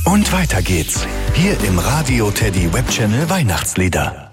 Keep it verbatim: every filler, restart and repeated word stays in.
Und weiter geht's. Hier im Radio Teddy Webchannel Weihnachtslieder.